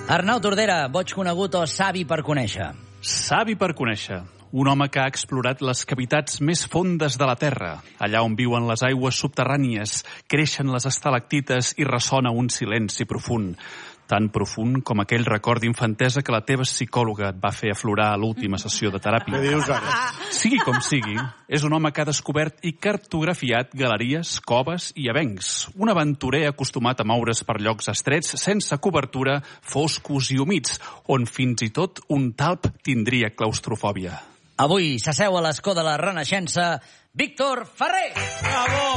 Arnau Tordera, boig conegut o savi per conèixer? Savi per conèixer. Un home que ha explorat les cavitats més fondes de la Terra, allà on viuen les aigües subterrànies, creixen les estalactites i ressona un silenci profund. Tan profund com aquell record d'infantesa que la teva psicòloga et va fer aflorar a l'última sessió de teràpia. Què dius ara? Sigui com sigui, és un home que ha descobert i cartografiat galeries, coves i avencs. Un aventurer acostumat a moure's per llocs estrets, sense cobertura, foscos i humits, on fins i tot un talp tindria claustrofòbia. Avui s'asseu a l'escó de la Renaixença Víctor Ferrer. Bravo!